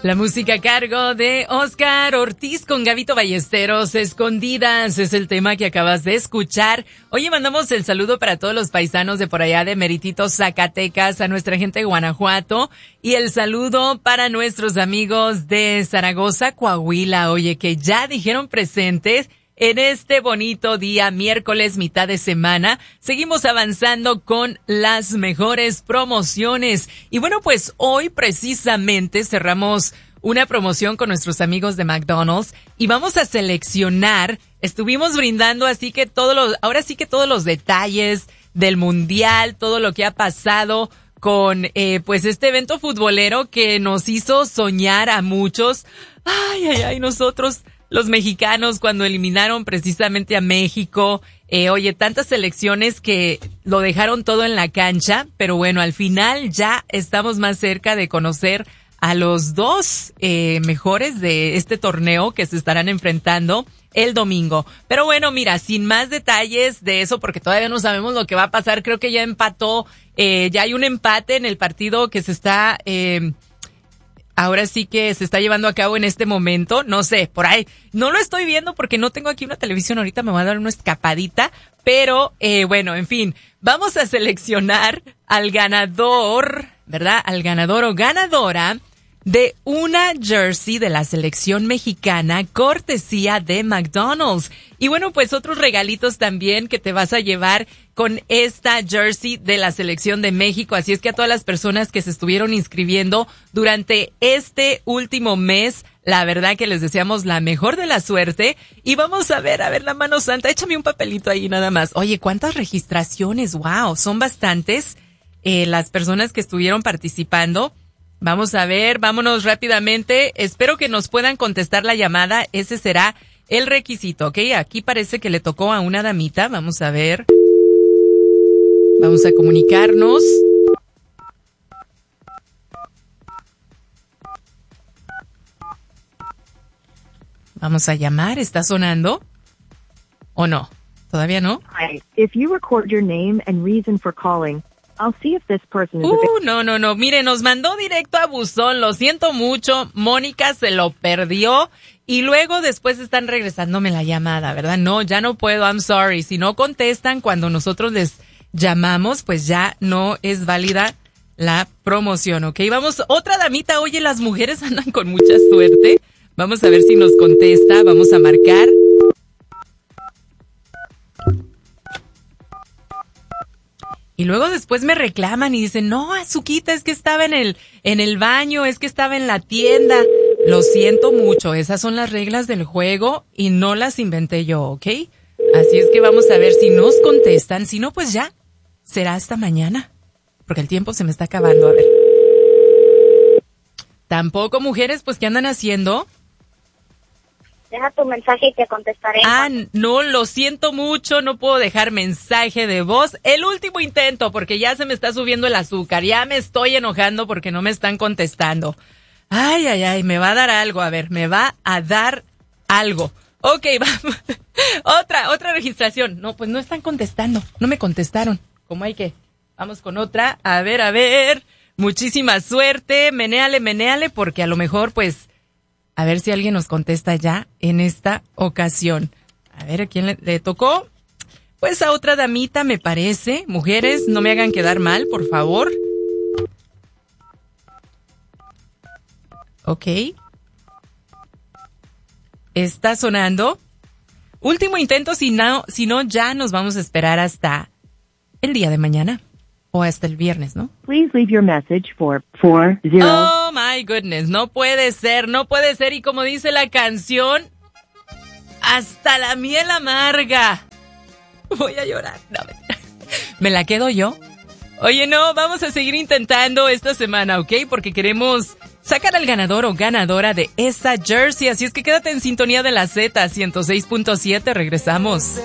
La música a cargo de Oscar Ortiz con Gabito Ballesteros. Escondidas es el tema que acabas de escuchar. Oye, mandamos el saludo para todos los paisanos de por allá de Meritito, Zacatecas, a nuestra gente de Guanajuato, y el saludo para nuestros amigos de Zaragoza, Coahuila. Oye, que ya dijeron presentes en este bonito día, miércoles, mitad de semana. Seguimos avanzando con las mejores promociones. Y bueno, pues hoy precisamente cerramos una promoción con nuestros amigos de McDonald's y vamos a seleccionar, estuvimos brindando ahora sí que todos los detalles del mundial, todo lo que ha pasado con pues este evento futbolero que nos hizo soñar a muchos. Ay, nosotros los mexicanos cuando eliminaron precisamente a México, oye, tantas selecciones que lo dejaron todo en la cancha, pero bueno, al final ya estamos más cerca de conocer a los dos mejores de este torneo que se estarán enfrentando el domingo. Pero bueno, mira, sin más detalles de eso, porque todavía no sabemos lo que va a pasar, creo que ya empató, ya hay un empate en el partido que se está ahora sí que se está llevando a cabo en este momento, no sé, por ahí. No lo estoy viendo porque no tengo aquí una televisión, ahorita me va a dar una escapadita, pero bueno, en fin, vamos a seleccionar al ganador, ¿verdad? Al ganador o ganadora de una jersey de la selección mexicana, cortesía de McDonald's. Y bueno, pues otros regalitos también que te vas a llevar con esta jersey de la selección de México. Así es que a todas las personas que se estuvieron inscribiendo durante este último mes, la verdad que les deseamos la mejor de la suerte. Y vamos a ver la mano santa. Échame un papelito ahí nada más. Oye, ¿cuántas registraciones? Wow, son bastantes las personas que estuvieron participando. Vamos a ver, vámonos rápidamente. Espero que nos puedan contestar la llamada. Ese será el requisito, ¿ok? Aquí parece que le tocó a una damita. Vamos a ver. Vamos a comunicarnos. Vamos a llamar. ¿Está sonando? ¿O no? ¿Todavía no? Hi. If you record your name and reason for calling, I'll see if this person is no. Mire, nos mandó directo a buzón. Lo siento mucho. Mónica se lo perdió. Y luego después están regresándome la llamada, ¿verdad? No, ya no puedo. I'm sorry. Si no contestan cuando nosotros les llamamos, pues ya no es válida la promoción, ¿ok? Vamos, otra damita. Oye, las mujeres andan con mucha suerte. Vamos a ver si nos contesta. Vamos a marcar. Y luego después me reclaman y dicen, no, Azuquita, es que estaba en el baño, es que estaba en la tienda. Lo siento mucho, esas son las reglas del juego y no las inventé yo, ¿ok? Así es que vamos a ver si nos contestan, si no, pues ya, será hasta mañana, porque el tiempo se me está acabando, a ver. Tampoco, mujeres, pues, ¿qué andan haciendo? Deja tu mensaje y te contestaré. No, lo siento mucho, no puedo dejar mensaje de voz. El último intento, porque ya se me está subiendo el azúcar. Ya me estoy enojando porque no me están contestando. Ay, me va a dar algo, a ver, me va a dar algo. Ok, vamos. Otra registración. No, pues no están contestando, no me contestaron. ¿Cómo hay que? Vamos con otra. A ver. Muchísima suerte, menéale, porque a lo mejor, pues, a ver si alguien nos contesta ya en esta ocasión. A ver, ¿a quién le tocó? Pues a otra damita, me parece. Mujeres, no me hagan quedar mal, por favor. Ok. Está sonando. Último intento, si no, ya nos vamos a esperar hasta el día de mañana. O hasta el viernes, ¿no? Please leave your message for 40. Oh my goodness, no puede ser. Y como dice la canción, hasta la miel amarga. Voy a llorar. No, ¿me la quedo yo? Oye, no, vamos a seguir intentando esta semana, ¿ok? Porque queremos sacar al ganador o ganadora de esa jersey. Así es que quédate en sintonía de la Z 106.7. Regresamos.